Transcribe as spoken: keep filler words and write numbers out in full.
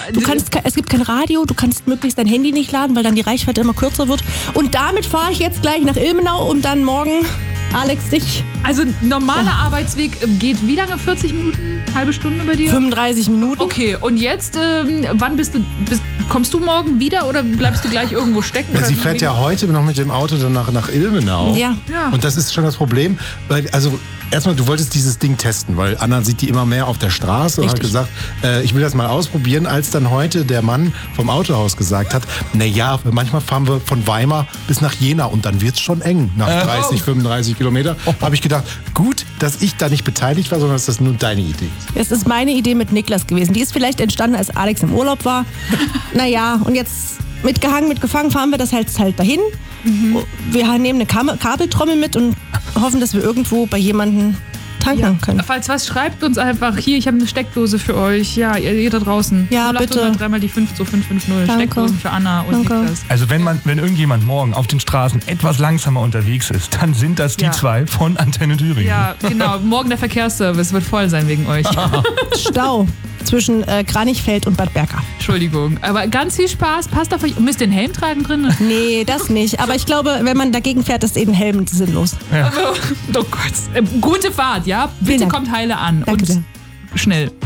Du kannst, es gibt kein Radio, du kannst möglichst dein Handy nicht laden, weil dann die Reichweite immer kürzer wird. Und damit fahre ich jetzt gleich nach Ilmenau, um dann morgen, Alex, dich... Also normaler ja. Arbeitsweg geht wie lange? vierzig Minuten? Halbe Stunde bei dir? fünfunddreißig Minuten. Okay, und jetzt, ähm, wann bist du, bist, kommst du morgen wieder oder bleibst du gleich irgendwo stecken? Ja, sie fährt ja heute noch mit dem Auto dann nach, nach Ilmenau. Ja. ja. Und das ist schon das Problem, weil, also erstmal, du wolltest dieses Ding testen, weil Anna sieht die immer mehr auf der Straße. Richtig. Und hat gesagt, äh, ich will das mal ausprobieren, als dann heute der Mann vom Autohaus gesagt hat, naja, manchmal fahren wir von Weimar bis nach Jena und dann wird's schon eng, nach äh, dreißig, oh. fünfunddreißig Kilometer. Oh. Habe ich gedacht, gut, dass ich da nicht beteiligt war, sondern dass das nur deine Idee ist. Es ist meine Idee mit Niklas gewesen. Die ist vielleicht entstanden, als Alex im Urlaub war. Naja, und jetzt mitgehangen, mitgefangen fahren wir das halt, halt dahin. Mhm. Wir nehmen eine Kam- Kabeltrommel mit und hoffen, dass wir irgendwo bei jemandem tanken ja. können. Falls was, schreibt uns einfach. Hier, ich habe eine Steckdose für euch. Ja, ihr, ihr da draußen. Ja, bitte. dreimal die fünf zu fünf fünf null. Danke. Steckdosen für Anna und Danke. Niklas. Also wenn man, wenn irgendjemand morgen auf den Straßen etwas langsamer unterwegs ist, dann sind das die ja. zwei von Antenne Thüringen. Ja, genau. Morgen der Verkehrsservice wird voll sein wegen euch. Stau zwischen äh, Kranichfeld und Bad Berka. Entschuldigung, aber ganz viel Spaß. Passt auf euch. Müsst ihr den Helm tragen drin? Nee, das nicht. Aber ich glaube, wenn man dagegen fährt, ist eben Helm sinnlos. Ja. Oh Gott. Gute Fahrt, ja? Bitte kommt heile an. Danke und sehr. Schnell.